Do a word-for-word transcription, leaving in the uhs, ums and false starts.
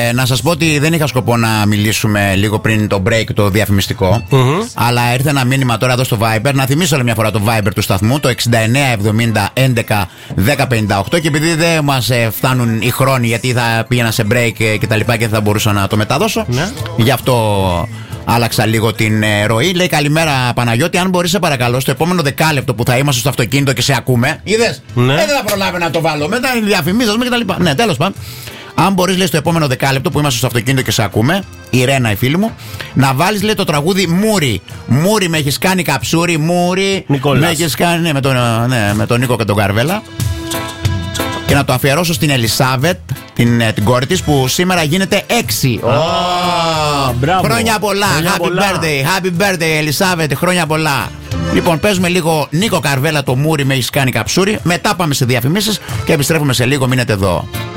Ε, να σας πω ότι δεν είχα σκοπό να μιλήσουμε λίγο πριν το break το διαφημιστικό. Mm-hmm. Αλλά ήρθε ένα μήνυμα τώρα εδώ στο Viber. Να θυμίσω άλλη μια φορά το Viber του σταθμού, το εξήντα εννέα εβδομήντα έντεκα δέκα πενήντα οκτώ. Και επειδή δεν μας ε, φτάνουν οι χρόνοι, γιατί θα πήγαινα σε break ε, και τα λοιπά και δεν θα μπορούσα να το μεταδώσω. Ναι. Γι' αυτό άλλαξα λίγο την ε, ροή. Λέει καλημέρα Παναγιώτη, αν μπορείς σε παρακαλώ στο επόμενο δεκάλεπτο που θα είμαστε στο αυτοκίνητο και σε ακούμε. Είδες, ναι. ε, δεν θα προλάβει να το βάλω. Μετά οι διαφημίσεις και τα λοιπά. Ναι, τέλος πάντων. Αν μπορείς, λέει, στο επόμενο δεκάλεπτο που είμαστε στο αυτοκίνητο και σε ακούμε, η Ρένα, η φίλη μου, να βάλεις, λέει, το τραγούδι Μούρι. Μούρι, με έχεις κάνει καψούρι, Μούρι. Νικόλας. Με έχεις κάνει, ναι, με τον, ναι, με τον Νίκο και τον Καρβέλα. Και να το αφιερώσω στην Ελισάβετ, την, την κόρη της, που σήμερα γίνεται έξι. Oh, μπράβο. Χρόνια πολλά. Χρόνια happy πολλά. birthday, happy birthday, Ελισάβετ, χρόνια πολλά. Λοιπόν, παίζουμε λίγο Νίκο Καρβέλα, το Μούρι, με έχεις κάνει καψούρι. Μετά πάμε σε διαφημίσεις και επιστρέφουμε σε λίγο. Μείνετε εδώ.